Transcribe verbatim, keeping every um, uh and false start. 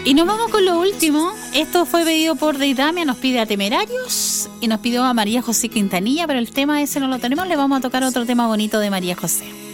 Y nos vamos con lo último. Esto fue pedido por Deidamia, nos pide a Temerarios y nos pidió a María José Quintanilla, pero el tema ese no lo tenemos, le vamos a tocar otro tema bonito de María José.